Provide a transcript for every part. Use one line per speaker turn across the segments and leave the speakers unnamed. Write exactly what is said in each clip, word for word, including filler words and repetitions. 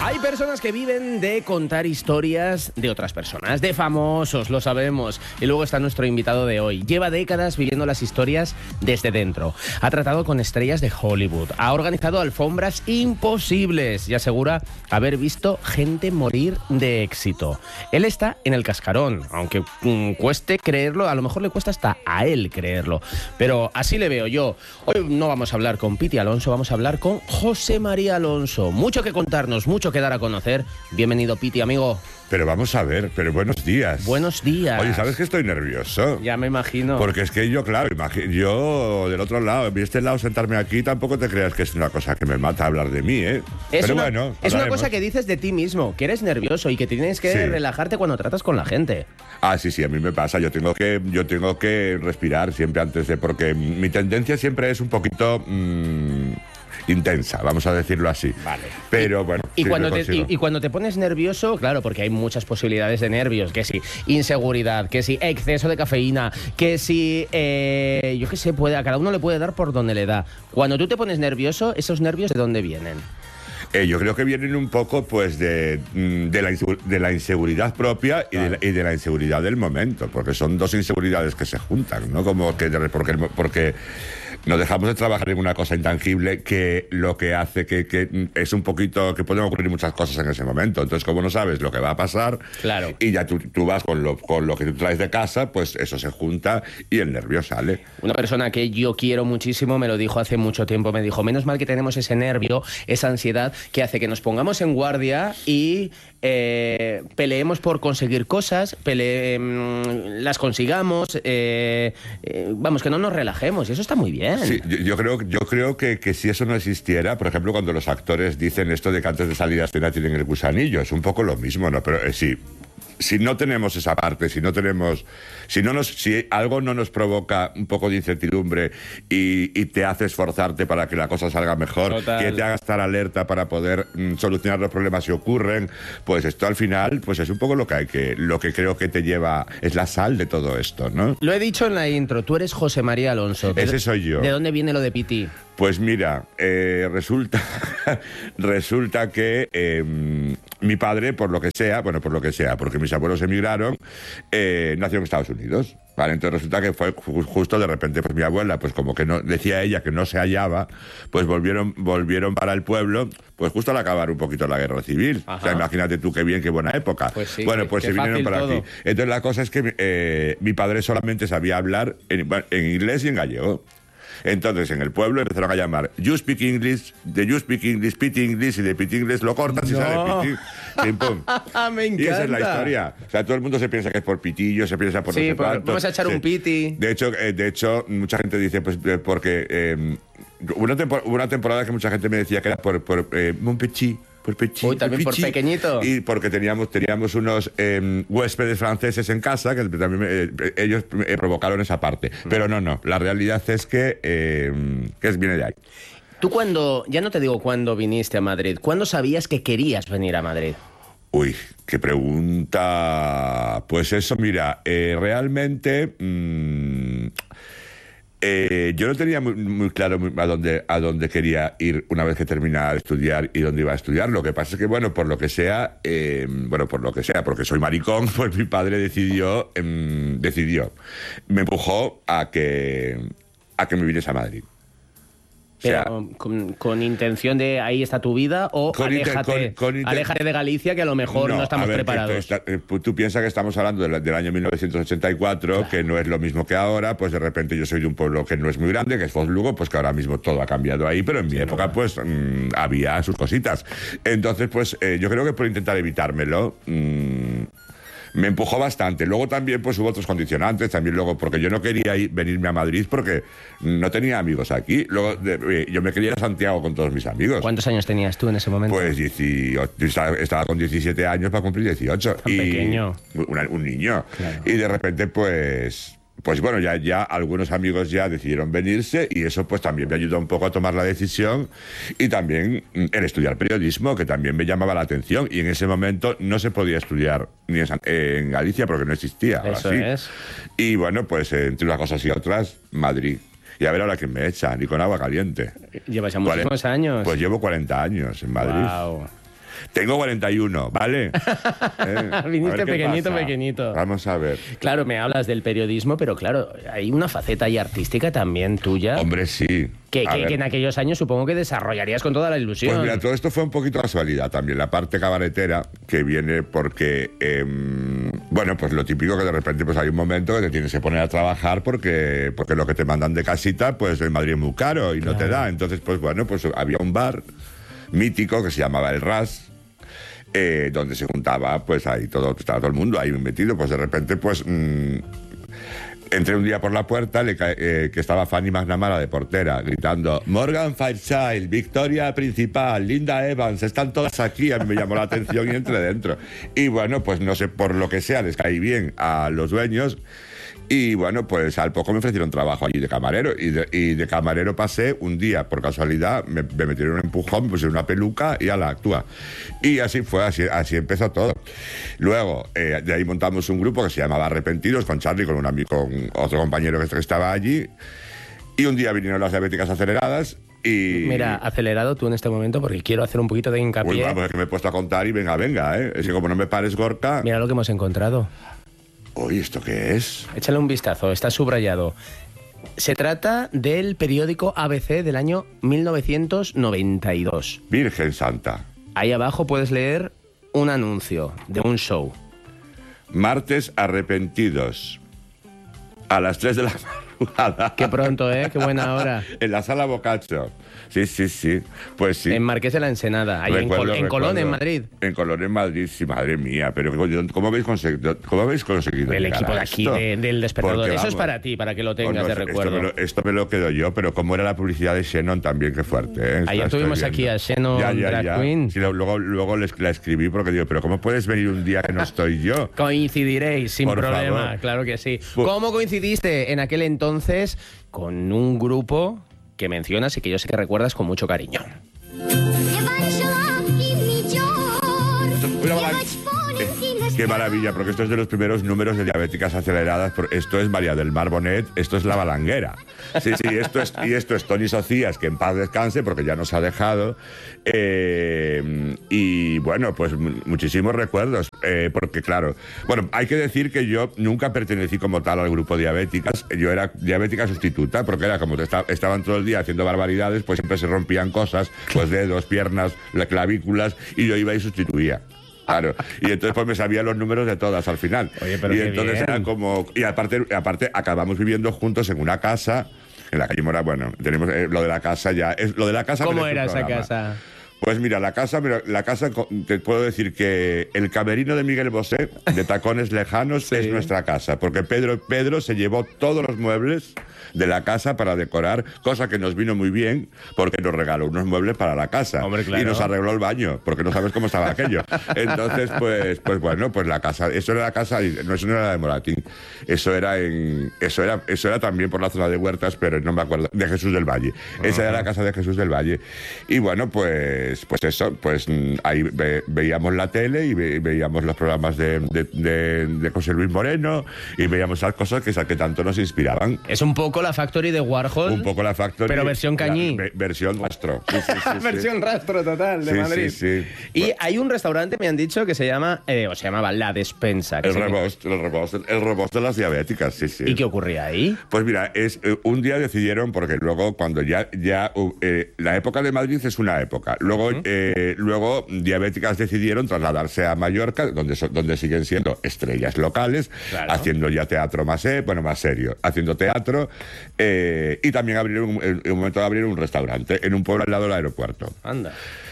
Hay personas que viven de contar historias de otras personas, de famosos, lo sabemos. Y luego está nuestro invitado de hoy. Lleva décadas viviendo las historias desde dentro. Ha tratado con estrellas de Hollywood. Ha organizado alfombras imposibles y asegura haber visto gente morir de éxito. Él está en el cascarón, aunque mmm, cueste creerlo, a lo mejor le cuesta hasta a él creerlo. Pero así le veo yo. Hoy no vamos a hablar con Piti Alonso, vamos a hablar con José María Alonso. Mucho que contarnos, mucho que dar a conocer. Bienvenido, Piti, amigo.
Pero vamos a ver, pero buenos días.
Buenos días.
Oye, ¿sabes que estoy nervioso?
Ya me imagino.
Porque es que yo, claro, imagi- yo del otro lado, de este lado sentarme aquí, tampoco te creas que es una cosa que me mata hablar de mí, ¿eh?
Es
pero
una,
bueno,
es una
hablaremos.
cosa que dices de ti mismo, que eres nervioso y que tienes que
Sí.
relajarte cuando tratas con la gente.
Ah, sí, sí, a mí me pasa. Yo tengo que, yo tengo que respirar siempre antes de... Porque mi tendencia siempre es un poquito... Mmm, intensa, vamos a decirlo así.
Vale.
Pero bueno,
Y,
sí,
cuando
lo
te, y,
consigo.
y cuando te pones nervioso, claro, porque hay muchas posibilidades de nervios, que si inseguridad, que si exceso de cafeína, que si, eh, yo qué sé, puede, a cada uno le puede dar por donde le da. Cuando tú te pones nervioso, ¿esos nervios de dónde vienen?
Eh, yo creo que vienen un poco pues de, mm, de, la, insegu- de la inseguridad propia y, de la, y de la inseguridad del momento, porque son dos inseguridades que se juntan, ¿no? Como que de- porque, porque nos dejamos de trabajar en una cosa intangible que lo que hace que, que es un poquito, que pueden ocurrir muchas cosas en ese momento. Entonces, como no sabes lo que va a pasar,
Claro.
y ya tú, tú vas con lo, con lo que tú traes de casa, pues eso se junta y el nervio sale.
Una persona que yo quiero muchísimo me lo dijo hace mucho tiempo, me dijo, menos mal que tenemos ese nervio, esa ansiedad que hace que nos pongamos en guardia y eh, peleemos por conseguir cosas, pele mm, las consigamos, eh, eh, vamos, que no nos relajemos, y eso está muy bien.
Sí, yo, yo creo, yo creo que, que si eso no existiera, por ejemplo, cuando los actores dicen esto de que antes de salir a escena tienen el gusanillo, es un poco lo mismo, ¿no? Pero eh, sí. Si no tenemos esa parte, si no tenemos, si no nos, si algo no nos provoca un poco de incertidumbre y, y te hace esforzarte para que la cosa salga mejor,
Total.
que te haga estar alerta para poder mm, solucionar los problemas si ocurren, pues esto al final, pues es un poco lo que hay que, lo que creo que te lleva, es la sal de todo esto, ¿no?
Lo he dicho en la intro, tú eres José María Alonso. ¿De-
Ese soy yo.
¿De dónde viene lo de Piti?
Pues mira, eh, resulta, resulta que eh, mi padre, por lo que sea, bueno, por lo que sea, porque mis abuelos emigraron, eh, nació en Estados Unidos. Vale, entonces resulta que fue ju- justo de repente, pues mi abuela, pues como que no, decía ella que no se hallaba, pues volvieron, volvieron para el pueblo, pues justo al acabar un poquito la guerra civil.
Ajá.
O sea, imagínate tú qué bien, qué buena época.
Pues sí,
bueno,
qué-
pues
qué
se vinieron
fácil
para
todo.
aquí. Entonces la cosa es que eh, mi padre solamente sabía hablar en, bueno, en inglés y en gallego. Entonces, en el pueblo empezaron a llamar You speak English, de You speak English, Piti English, y de Piti English lo cortas y
No.
sale Piti. Pim, pum.
Me encanta.
Y esa es la historia. O sea, todo el mundo se piensa que es por pitillo, se piensa por
Sí,
no sé
por-
cuánto.
vamos a echar
Sí.
un piti.
De hecho, eh, de hecho, mucha gente dice, pues, eh, porque eh, hubo una, tempor- hubo una temporada que mucha gente me decía que era por, por eh, Mon Petit. Por Petit,
Uy, también por
Petit.
pequeñito.
Y porque teníamos, teníamos unos eh, huéspedes franceses en casa que también eh, ellos eh, provocaron esa parte. Pero no, no. La realidad es que, eh, que es, viene de ahí.
Tú cuando, ya no te digo cuándo viniste a Madrid, ¿cuándo sabías que querías venir a Madrid?
Uy, qué pregunta. Pues eso, mira, eh, realmente mmm, eh, yo no tenía muy, muy claro muy- a dónde, a dónde quería ir una vez que terminara de estudiar y dónde iba a estudiar. Lo que pasa es que, bueno, por lo que sea, eh, bueno, por lo que sea, porque soy maricón, pues mi padre decidió, em, decidió, me empujó a que, a que me viniese a Madrid. O
Pero
sea,
con, con intención de ahí está tu vida o
Con inte-
aléjate,
con- con inte-
aléjate de Galicia que a lo mejor no, estamos
a ver, que
preparados.
esto está- eh, tú piensas que estamos hablando del, del año mil novecientos ochenta y cuatro, que no es lo mismo que ahora, pues de repente yo soy de un pueblo que no es muy grande, que es Foz-Lugo, pues que ahora mismo todo ha cambiado ahí, pero en mi época pues mm, había sus cositas. Entonces pues eh, yo creo que por intentar evitármelo... mm, me empujó bastante. Luego también pues hubo otros condicionantes, también luego porque yo no quería ir, venirme a Madrid porque no tenía amigos aquí. Luego de- eh, yo me quería ir a Santiago con todos mis amigos.
¿Cuántos años tenías tú en ese momento?
Pues dieciocho, yo estaba, estaba con diecisiete años para cumplir dieciocho.
Tan
y
pequeño.
una- un niño.
Claro.
Y de repente, pues... Pues bueno, ya, ya algunos amigos ya decidieron venirse y eso pues también me ayudó un poco a tomar la decisión y también mm, el estudiar periodismo, que también me llamaba la atención y en ese momento no se podía estudiar ni en, San- en Galicia porque no existía. ahora
Eso
sí.
es.
Y bueno, pues eh, entre unas cosas y otras, Madrid. Y a ver ahora quién me echa, ni con agua caliente.
Llevas ya
Cuare-
muchísimos años.
Pues llevo cuarenta años en Madrid.
Guau.
Tengo cuarenta y uno, ¿vale?
¿Eh? Viniste pequeñito, pasa. pequeñito.
Vamos a ver.
Claro, me hablas del periodismo, pero claro, hay una faceta ahí artística también tuya.
Hombre, sí.
Que, que, que en aquellos años supongo que desarrollarías con toda la ilusión.
Pues mira, todo esto fue un poquito casualidad también. La parte cabaretera, que viene porque, eh, bueno, pues lo típico que de repente pues hay un momento que te tienes que poner a trabajar porque, porque lo que te mandan de casita, pues en Madrid es muy caro y claro. no te da. Entonces, pues bueno, pues había un bar mítico que se llamaba El Ras, eh, donde se juntaba, pues ahí todo, estaba todo el mundo ahí metido. Pues de repente, pues... Mmm, entré un día por la puerta, le ca eh, que estaba Fanny McNamara de portera, gritando Morgan Fairchild, Victoria Principal, Linda Evans, están todas aquí. A mí me llamó la atención y entré dentro. Y bueno, pues no sé, por lo que sea, les caí bien a los dueños. Y bueno, pues al poco me ofrecieron trabajo allí de camarero. Y de, y de camarero pasé un día, por casualidad, me, me metieron un empujón, me pusieron una peluca y ala, actúa. Y así fue, así, así empezó todo. Luego, eh, de ahí montamos un grupo que se llamaba Arrepentidos, con Charlie, con, una, con otro compañero que estaba allí. Y un día vinieron las diabéticas aceleradas. Y...
Mira, acelerado tú en este momento porque quiero hacer un poquito de hincapié.
Uy, vamos, es que me he puesto a contar y venga, venga, ¿eh? Es que como no me pares, Gorka...
Mira lo que hemos encontrado.
Uy, ¿esto qué es?
Échale un vistazo, está subrayado. Se trata del periódico A B C del año mil novecientos noventa y dos.
Virgen Santa.
Ahí abajo puedes leer un anuncio de un show.
Martes Arrepentidos. A las tres de la madrugada.
Qué pronto, ¿eh? Qué buena hora.
En la Sala Boccaccio. Sí, sí, sí. Pues sí.
En Marqués de la Ensenada, ahí recuerdo, en, Col en recuerdo, Colón, en Madrid.
En Colón, en Madrid, sí, madre mía. Pero ¿cómo habéis conseguido? ¿Cómo habéis conseguido
el equipo de aquí, de, del Despertador. Porque, eso vamos, es para ti, para que lo tengas oh, no, de recuerdo.
Esto me, lo, esto me lo quedo yo, pero cómo era la publicidad de Shannon también, qué fuerte. ¿eh?
Ayer tuvimos aquí a Shannon ya, ya,
Drag
ya. Queen.
Sí, luego, luego les, la escribí porque digo, pero ¿cómo puedes venir un día que no estoy yo?
Coincidiréis, sin
Por
problema,
favor.
Claro que sí. ¿Cómo coincidiste en aquel entonces con un grupo que mencionas y que yo sé que recuerdas con mucho cariño?
Qué maravilla, porque esto es de los primeros números de Diabéticas Aceleradas. Esto es María del Mar Bonet, esto es La Balanguera. Sí, sí, esto es, y esto es Toni Socias, que en paz descanse, porque ya nos ha dejado. Eh, y bueno, pues muchísimos recuerdos, eh, porque claro, bueno, hay que decir que yo nunca pertenecí como tal al grupo Diabéticas. Yo era diabética sustituta, porque era como estaban todo el día haciendo barbaridades, pues siempre se rompían cosas, pues dedos, piernas, clavículas, y yo iba y sustituía. Claro, y entonces pues me sabía los números de todas al final.
Oye, pero
y
qué
entonces
bien.
era como... Y aparte, aparte acabamos viviendo juntos en una casa, en la calle Mora, bueno, tenemos eh, lo de la casa ya... Es, lo de la casa
¿Cómo era esa casa?
Pues mira, la casa, la casa, te puedo decir que el camerino de Miguel Bosé, de Tacones Lejanos, sí. es nuestra casa, porque Pedro, Pedro se llevó todos los muebles de la casa para decorar, cosa que nos vino muy bien, porque nos regaló unos muebles para la casa.
Hombre, claro.
Y nos arregló el baño, porque no sabes cómo estaba aquello. Entonces, pues, pues bueno, pues la casa, eso era la casa, no, eso no era de Moratín, eso era en, eso era, eso era también por la zona de Huertas, pero no me acuerdo, de Jesús del Valle. Esa uh-huh. era la casa de Jesús del Valle. Y bueno, pues Pues, pues eso, pues ahí ve, veíamos la tele y ve, veíamos los programas de, de, de, de José Luis Moreno y veíamos las cosas que, que tanto nos inspiraban.
Es un poco la Factory de Warhol.
Un poco la Factory.
Pero versión cañí.
La, versión rastro. Sí, sí, sí,
versión
sí.
rastro total de
sí,
Madrid.
Sí, sí.
Y
bueno.
hay un restaurante, me han dicho, que se llama, eh, o se llamaba La Despensa.
El rebost, el rebost, el rebost de las diabéticas, sí, sí.
¿Y qué ocurría ahí?
Pues mira, es eh, un día decidieron, porque luego cuando ya, ya eh, la época de Madrid es una época, luego uh-huh. eh, luego Diabéticas decidieron trasladarse a Mallorca, donde, so, donde siguen siendo estrellas locales, claro. haciendo ya teatro más, eh, bueno, más serio, haciendo teatro, eh, y también abrieron, en un momento de abrir un restaurante en un pueblo al lado del aeropuerto.
Anda.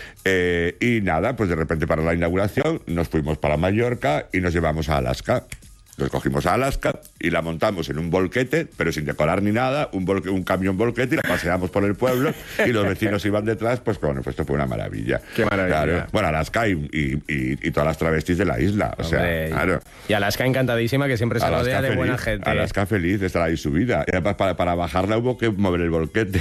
Eh, y nada, pues de repente para la inauguración nos fuimos para Mallorca y nos llevamos a Alaska. Nos cogimos a Alaska y la montamos en un volquete, pero sin decorar ni nada, un, volque, un camión volquete, y la paseamos por el pueblo y los vecinos iban detrás, pues bueno, pues esto fue una maravilla.
Qué maravilla.
Claro. Bueno, Alaska y, y, y, y todas las travestis de la isla, o
Hombre,
sea, claro.
Y Alaska encantadísima, que siempre se
Alaska
rodea de
feliz,
buena gente.
Alaska feliz de estar ahí subida. Y además, para, para bajarla hubo que mover el volquete.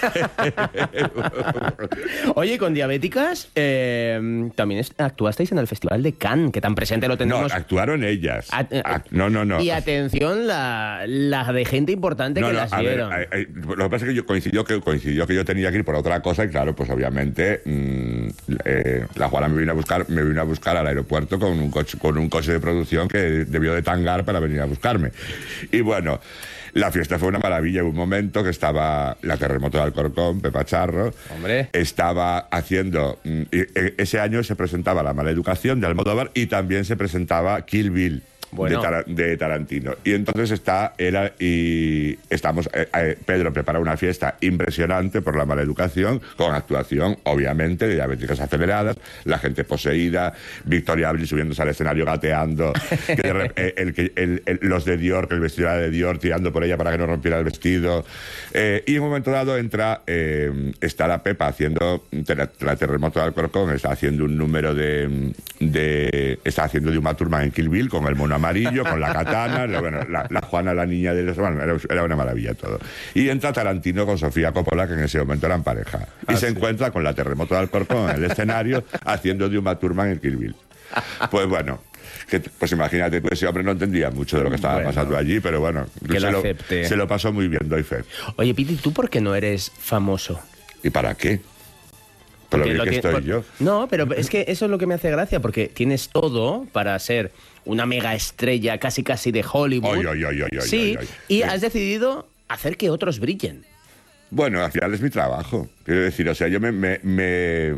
Oye, con Diabéticas, eh, también actuasteis en el Festival de Cannes, que tan presente lo tenemos.
No, actuaron ellas.
A, eh,
No, no, no.
Y atención, la, la de gente importante
no,
que
no,
las
a
vieron.
ver, a- a- lo que pasa es que yo coincidió que coincidió que yo tenía que ir por otra cosa y claro, pues obviamente mmm, eh, la Juana me vino a buscar, me vino a buscar al aeropuerto con un coche, con un coche de producción que debió de tangar para venir a buscarme. Y bueno, la fiesta fue una maravilla. Hubo un momento que estaba la Terremoto de Alcorcón, Pepa Charro.
Hombre.
Estaba haciendo... mm, y, e- ese año se presentaba La Mala Educación de Almodóvar y también se presentaba Kill Bill.
Bueno.
De, Tara- de Tarantino. Y entonces está, era, y estamos, eh, eh, Pedro prepara una fiesta impresionante por La Mala Educación, con actuación, obviamente, de diabéticas aceleradas, la gente poseída, Victoria Abril subiéndose al escenario gateando, que de re- eh, el, que- el- el- los de Dior, que el vestido era de Dior, tirando por ella para que no rompiera el vestido. Eh, y en un momento dado entra, eh, está la Pepa haciendo, la, la Terremoto de Alcorcón, está haciendo un número de, de está haciendo de Uma Thurman en Kill Bill, con el mono amarillo, con la katana, la, bueno, la, la Juana, la niña de los... Bueno, era, era una maravilla todo. Y entra Tarantino con Sofía Coppola, que en ese momento eran pareja. Y
Ah,
se
sí.
encuentra con la Terremoto de Alcorcón en el escenario, haciendo de Uma Thurman en Kill Bill. Pues bueno... Que, pues imagínate, pues ese hombre no entendía mucho de lo que estaba
Bueno,
pasando allí, pero bueno,
que
se,
lo
lo,
acepte.
se lo pasó muy bien, doy fe.
Oye, Piti, ¿tú por qué no eres famoso?
¿Y para qué? Por lo
Porque
bien
lo
que
ti-
estoy
por-
yo.
No, pero es que eso es lo que me hace gracia, porque tienes todo para ser una mega estrella casi casi de Hollywood.
Ay, ay, ay, ay, ay,
sí,
ay, ay.
y
Sí.
has decidido hacer que otros brillen.
Bueno, al final es mi trabajo. Quiero decir, o sea, yo me, me, me,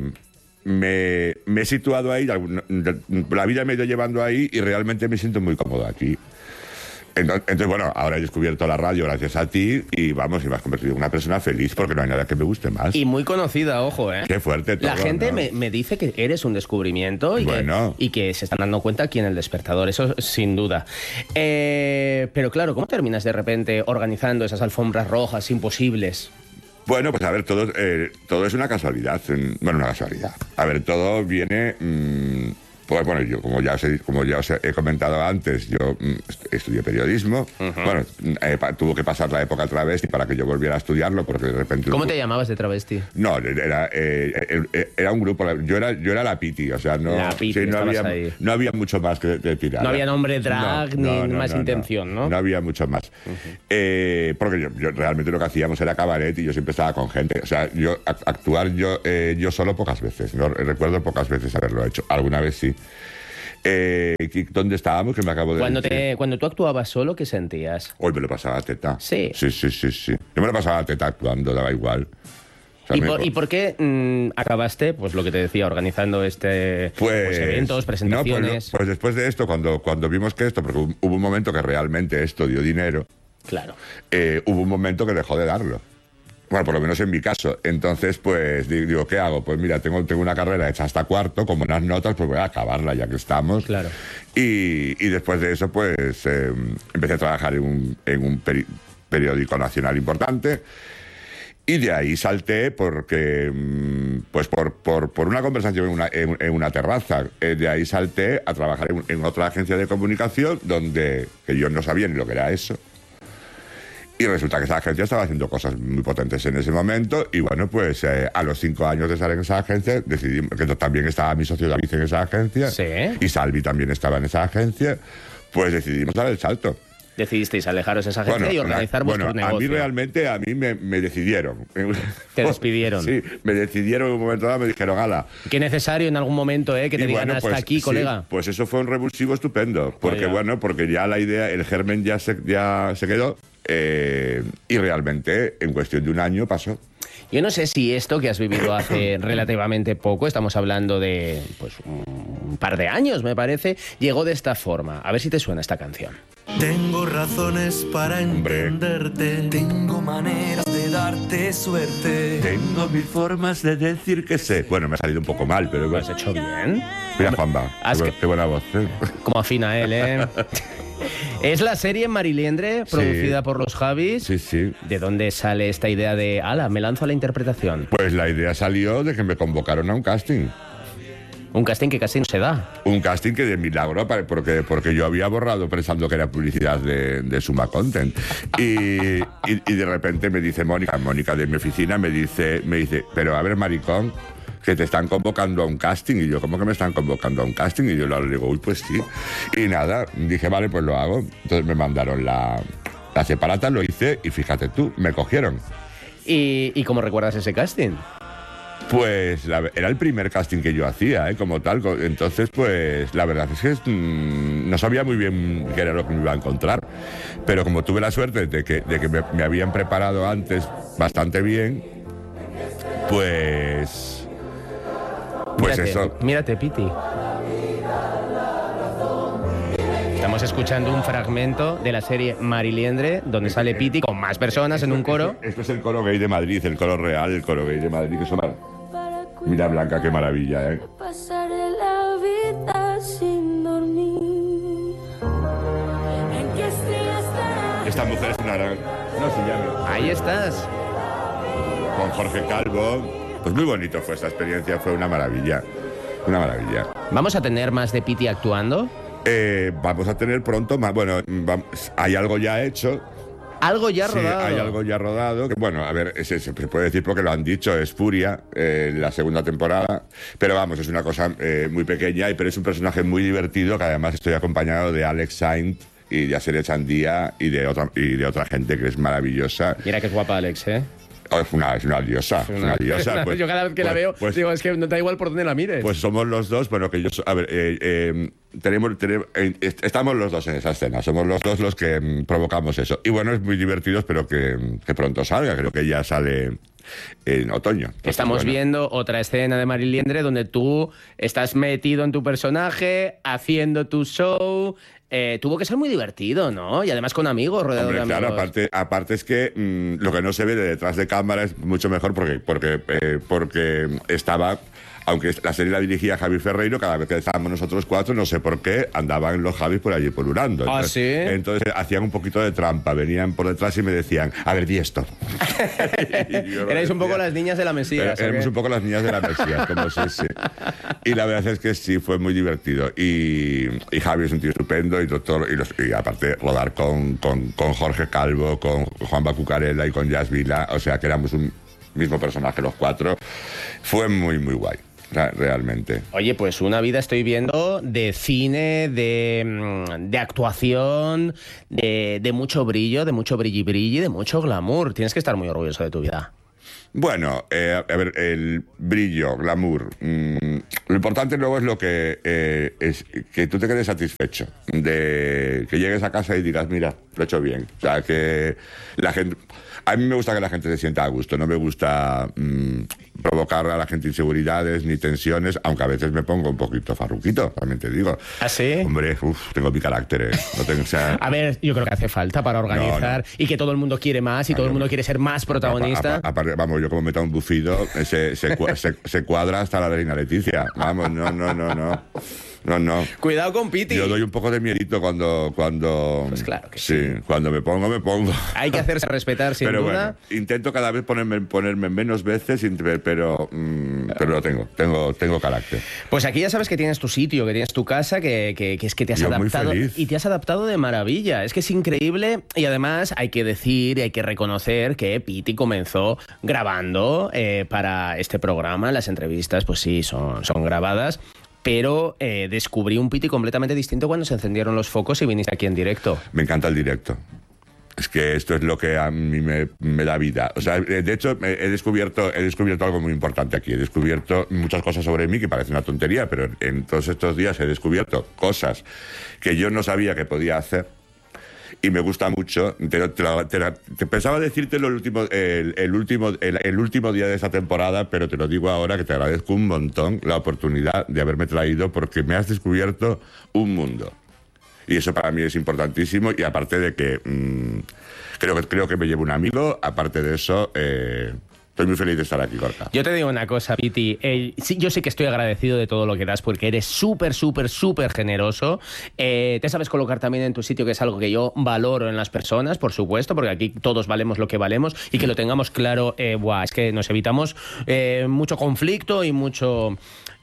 me- me he situado ahí, algún- la vida me ha ido llevando ahí y realmente me siento muy cómodo aquí. Entonces, entonces, bueno, ahora he descubierto la radio gracias a ti y vamos, y me has convertido en una persona feliz porque no hay nada que me guste más.
Y muy conocida, ojo, ¿eh?
Qué fuerte todo,
La gente
¿no?
me, me dice que eres un descubrimiento y,
Bueno.
que, y que se están dando cuenta aquí en El Despertador, eso sin duda. Eh, pero claro, ¿cómo terminas de repente organizando esas alfombras rojas imposibles?
Bueno, pues a ver, todo, eh, todo es una casualidad. en- Bueno, una casualidad. A ver, todo viene... mm, pues bueno, yo como ya os he, como ya os he comentado antes, yo mm, est- estudié periodismo. Bueno, eh, pa- tuvo que pasar la época otra vez y para que yo volviera a estudiarlo, porque de repente...
¿Cómo te llamabas de travesti?
No, era, eh, eh, era un grupo. Yo era, yo era la Piti, o sea, no,
La Piti,
sí, no,
estabas
había,
ahí.
no había mucho más que, que tirar.
No había nombre drag ni más intención, ¿no?
No había mucho más. Eh, porque yo, yo realmente lo que hacíamos era cabaret y yo siempre estaba con gente. O sea, yo ac- actuar yo, eh, yo solo pocas veces. No recuerdo pocas veces haberlo hecho. Alguna vez sí. Eh, ¿Dónde estábamos? Que me acabo de
Cuando,
decir.
te, cuando tú actuabas solo, ¿qué sentías?
Hoy me lo pasaba a teta.
Sí.
Sí, sí, sí, sí. Yo me lo pasaba a teta actuando, daba igual. O sea,
¿Y
me-
por, y por qué mm, acabaste, pues lo que te decía, organizando este
Pues,
pues, eventos, presentaciones?
no, pues, pues después de esto, cuando, cuando vimos que esto, porque hubo un momento que realmente esto dio dinero,
Claro.
eh, hubo un momento que dejó de darlo. Bueno, por lo menos en mi caso. Entonces, pues di- digo, ¿qué hago? Pues mira, tengo, tengo una carrera hecha hasta cuarto, con buenas notas, pues voy a acabarla ya que estamos.
Claro.
Y, y después de eso, pues eh, empecé a trabajar en un, en un peri- periódico nacional importante. Y de ahí salté porque, mm, pues por, por, por una conversación en una, en, en una terraza. Eh, de ahí salté a trabajar en, en otra agencia de comunicación donde que yo no sabía ni lo que era eso. Y resulta que esa agencia estaba haciendo cosas muy potentes en ese momento. Y bueno, pues eh, a los cinco años de estar en esa agencia, decidimos que también estaba mi socio David en esa agencia.
Sí.
Y Salvi también estaba en esa agencia. Pues decidimos dar el salto.
Decidisteis alejaros de esa agencia y organizar
la-
vuestro
bueno,
negocio.
a mí realmente, a mí me, me decidieron.
Te despidieron.
Sí, me decidieron en un momento dado, me dijeron, ala.
Qué necesario en algún momento, ¿eh? Que te
Y
digan
bueno,
hasta
pues,
aquí,
sí,
colega.
pues eso fue un revulsivo estupendo. Porque
Vaya.
bueno, porque ya la idea, el germen ya se, ya se quedó. eh, y realmente, en cuestión de un año pasó.
Yo no sé si esto que has vivido hace relativamente poco, estamos hablando de pues un par de años, me parece, llegó de esta forma. A ver si te suena esta canción.
Tengo razones para
Hombre.
entenderte.
Tengo maneras de darte suerte.
Tengo mil formas de decir que sé. Bueno, me ha salido un poco mal, pero
¿Lo
bueno.
has hecho bien?
Mira, Juanba,
Has
qué,
que-
qué buena voz. ¿eh?
Como afina él, ¿eh? Es la serie Mariliendre, producida
Sí.
por los Javis.
Sí, sí.
¿De dónde sale esta idea de, ala, me lanzo a la interpretación?
Pues la idea salió de que me convocaron a un casting.
Un casting que casi no se da.
Un casting que de milagro, pa- porque, porque yo había borrado pensando que era publicidad de, de Suma Content. Y, y, y de repente me dice Mónica, Mónica de mi oficina, me dice, me dice, pero a ver, maricón, que te están convocando a un casting. Y yo, ¿cómo que me están convocando a un casting? Y yo le digo, uy, pues sí. Y nada, dije, vale, pues lo hago. Entonces me mandaron la, la separata, lo hice y fíjate tú, me cogieron.
¿Y, y cómo recuerdas ese casting?
Pues la, era el primer casting que yo hacía, ¿eh? Como tal. Entonces, pues la verdad es que mmm, no sabía muy bien qué era lo que me iba a encontrar. Pero como tuve la suerte de que, de que me, me habían preparado antes bastante bien, pues... Pues
mírate,
eso...
Mírate, Piti. Estamos escuchando un fragmento de la serie Mariliendre, donde sale Piti con más personas en un coro.
Esto, esto es el coro gay de Madrid, el coro real, el coro gay de Madrid, que son... Mira, Blanca, qué maravilla, ¿eh?
Pasaré la vida sin dormir. ¿En qué estrella estará?
Esta mujer es una gran... No se llama.
Ahí estás.
Con Jorge Calvo. Pues muy bonito fue esta experiencia, fue una maravilla. Una maravilla.
¿Vamos a tener más de Piti actuando?
Eh, vamos a tener pronto más... Bueno, vamos, hay algo ya hecho...
Algo ya
sí,
rodado.
Hay algo ya rodado. Que, bueno, a ver, ese, se puede decir porque lo han dicho, es Furia, eh, la segunda temporada. Pero vamos, es una cosa eh, muy pequeña, pero es un personaje muy divertido que además estoy acompañado de Alex Saint y de Aseria Chandía y de otra, y de otra gente que es maravillosa.
Mira qué guapa Alex, ¿eh?
Oh, es, una, es una diosa, es una diosa. Pues,
yo cada vez que
pues,
la veo,
pues,
digo, es que no da igual por dónde la mires.
Pues somos los dos, bueno, que yo... A ver, eh, eh, tenemos, tenemos eh, estamos los dos en esa escena, somos los dos los que mm, provocamos eso. Y bueno, es muy divertido, espero que, que pronto salga, creo que ya sale en otoño. Entonces,
estamos
bueno.
viendo otra escena de Mariliendre donde tú estás metido en tu personaje, haciendo tu show... Eh, tuvo que ser muy divertido, ¿no? Y además con amigos, rodeado
Hombre,
de amigos.
claro, aparte, aparte es que mmm, lo que no se ve de detrás de cámara es mucho mejor porque, porque, eh, porque estaba... Aunque la serie la dirigía Javi Ferreiro, cada vez que estábamos nosotros cuatro, no sé por qué, andaban los Javis por allí pululando.
¿Ah,
entonces,
sí?
Entonces hacían un poquito de trampa, venían por detrás y me decían, a ver, di esto.
Erais un poco las niñas de la Mesías.
Éramos un poco las niñas de la Mesías, como sí, sí. Y la verdad es que sí, fue muy divertido. Y, y Javi es un tío estupendo, y, doctor, y, los, y aparte rodar con, con, con Jorge Calvo, con Juan Bacucarela y con Jazz Vila, o sea que éramos un mismo personaje los cuatro, fue muy, muy guay. Realmente.
Oye, pues una vida estoy viendo de cine, de, de actuación, de, de mucho brillo, de mucho brilli brilli, de mucho glamour. Tienes que estar muy orgulloso de tu vida.
Bueno, eh, a ver, el brillo, glamour. Mmm, lo importante luego es lo que eh, es que tú te quedes satisfecho, de que llegues a casa y digas, mira, lo he hecho bien. O sea, que la gente... A mí me gusta que la gente se sienta a gusto, no me gusta mmm, provocar a la gente inseguridades ni tensiones, aunque a veces me pongo un poquito farruquito, también te digo.
¿Ah, sí?
Hombre, uf, tengo mi carácter, ¿eh? No tengo, o sea...
A ver, yo creo que hace falta para organizar no, no. y que todo el mundo quiere más y no, todo el mundo no. quiere ser más protagonista.
A, a, a, vamos, yo como meta un bufido, se, se, se, se cuadra hasta la reina Leticia. Vamos, no, no, no, no. No, no.
Cuidado con Piti.
Yo doy un poco de miedito cuando... cuando
pues claro que sí.
Sí, cuando me pongo, me pongo.
Hay que hacerse respetar, sin
pero
duda.
Bueno, intento cada vez ponerme, ponerme menos veces, pero, mmm, pero lo tengo, tengo, tengo carácter.
Pues aquí ya sabes que tienes tu sitio, que tienes tu casa, que, que, que es que te has
Yo
adaptado.
Muy feliz.
Y te has adaptado de maravilla. Es que es increíble. Y además hay que decir y hay que reconocer que Piti comenzó grabando eh, para este programa. Las entrevistas, pues sí, son, son grabadas. Pero eh, descubrí un Piti completamente distinto cuando se encendieron los focos y viniste aquí en directo.
Me encanta el directo. Es que esto es lo que a mí me, me da vida. O sea, de hecho, he descubierto, he descubierto algo muy importante aquí. He descubierto muchas cosas sobre mí que parece una tontería, pero en todos estos días he descubierto cosas que yo no sabía que podía hacer. Y me gusta mucho. Te, te, te, te pensaba decírtelo el último, el, el, último, el, el último día de esta temporada, pero te lo digo ahora, que te agradezco un montón la oportunidad de haberme traído, porque me has descubierto un mundo. Y eso para mí es importantísimo. Y aparte de que mmm, creo, que creo que me llevo un amigo, aparte de eso... Eh, Estoy muy feliz de estar aquí, Gorka.
Yo te digo una cosa, Piti. Eh, sí, yo sí que estoy agradecido de todo lo que das porque eres súper, súper, súper generoso. Eh, te sabes colocar también en tu sitio, que es algo que yo valoro en las personas, por supuesto, porque aquí todos valemos lo que valemos y que lo tengamos claro, eh, buah, es que nos evitamos eh, mucho conflicto y mucho...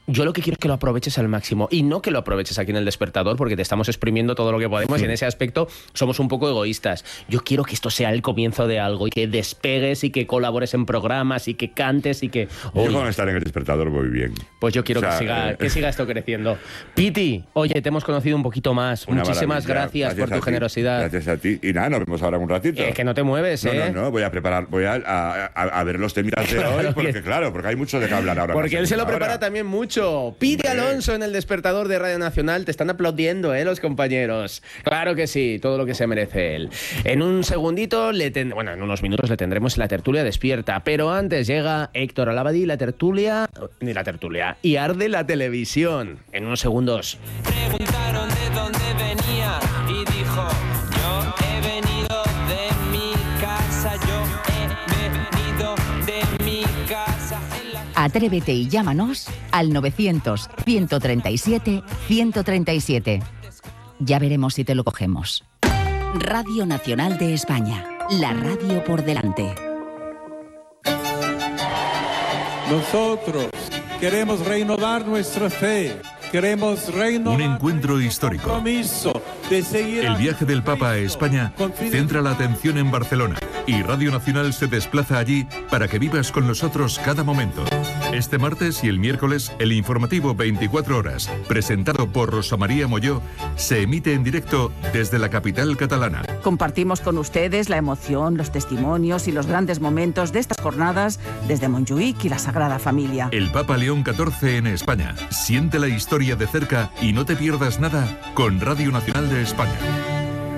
yo lo que quiero es que lo aproveches al máximo y no que lo aproveches aquí en El Despertador porque te estamos exprimiendo todo lo que podemos y en ese aspecto somos un poco egoístas. Yo quiero que esto sea el comienzo de algo y que despegues y que colabores en programas y que cantes y que...
Yo con estar en El Despertador voy bien.
Pues yo quiero o sea, que, siga, eh... que siga esto creciendo. Piti, oye, te hemos conocido un poquito más. Una Muchísimas gracias, gracias por tu generosidad.
Gracias a ti. Y nada, nos vemos ahora un ratito.
Es eh, que no te mueves, ¿eh?
No, no, no, voy a preparar, voy a, a, a, a ver los temitas de hoy porque, que... claro, porque hay mucho de qué hablar ahora.
Porque él se lo
ahora.
prepara también mucho. Piti Alonso en El Despertador de Radio Nacional. Te están aplaudiendo, ¿eh, los compañeros? Claro que sí, todo lo que se merece él. En un segundito, le ten... bueno, en unos minutos le tendremos la tertulia despierta, pero antes llega Héctor Alabadí, la tertulia, ni la tertulia, y arde la televisión. En unos segundos.
Preguntaron de dónde venía y dijo, yo he venido de mi casa, yo he venido de mi casa.
Atrévete y llámanos al novecientos, ciento treinta y siete, ciento treinta y siete. Ya veremos si te lo cogemos. Radio Nacional de España, la radio por delante.
Nosotros queremos renovar nuestra fe. Queremos renovar
un encuentro histórico.
De seguir
el viaje del Papa a España centra la atención en Barcelona y Radio Nacional se desplaza allí para que vivas con nosotros cada momento. Este martes y el miércoles, el informativo veinticuatro horas, presentado por Rosa María Molló, se emite en directo desde la capital catalana.
Compartimos con ustedes la emoción, los testimonios y los grandes momentos de estas jornadas desde Montjuïc y la Sagrada Familia.
El Papa León catorce en España. Siente la historia de cerca y no te pierdas nada con Radio Nacional de España.